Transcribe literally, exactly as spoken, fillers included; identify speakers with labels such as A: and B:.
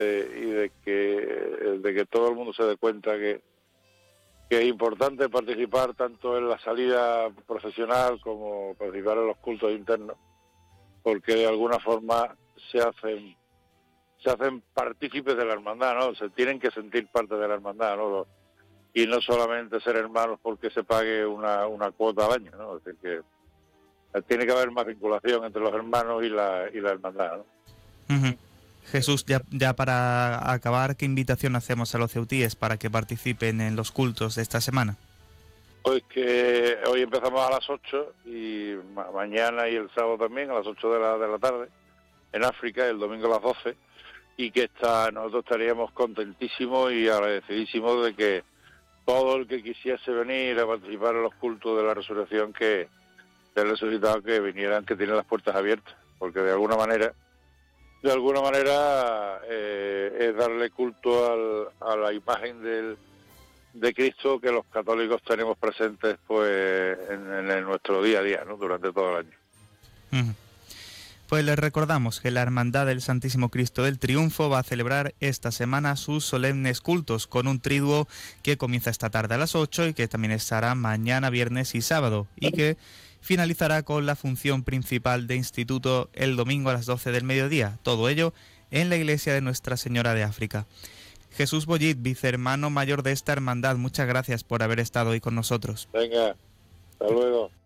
A: eh, y de que de que todo el mundo se dé cuenta que, que es importante participar tanto en la salida profesional como participar en los cultos internos, porque de alguna forma se hacen se hacen partícipes de la hermandad, ¿no? Se tienen que sentir parte de la hermandad, ¿no? Y no solamente ser hermanos porque se pague una, una cuota al año, ¿no? Es decir, que tiene que haber más vinculación entre los hermanos y la y la hermandad, ¿no?
B: Uh-huh. Jesús, ya, ya para acabar, ¿qué invitación hacemos a los ceutíes para que participen en los cultos de esta semana?
A: Pues que hoy empezamos a las ocho y ma- mañana y el sábado también a las ocho de la, de la tarde en África, el domingo a las doce, y que está, nosotros estaríamos contentísimos y agradecidísimos de que todo el que quisiese venir a participar en los cultos de la resurrección, que del resucitado, que vinieran, que tienen las puertas abiertas, porque de alguna manera, de alguna manera eh, es darle culto al, a la imagen del, de Cristo que los católicos tenemos presentes pues en, en, en nuestro día a día, ¿no? Durante todo el año.
B: Uh-huh. Pues les recordamos que la Hermandad del Santísimo Cristo del Triunfo va a celebrar esta semana sus solemnes cultos con un triduo que comienza esta tarde a las ocho y que también estará mañana, viernes y sábado, y que finalizará con la función principal de instituto el domingo a las doce del mediodía, todo ello en la iglesia de Nuestra Señora de África. Jesús Bollit, vicehermano mayor de esta hermandad, muchas gracias por haber estado hoy con nosotros.
A: Venga, hasta luego.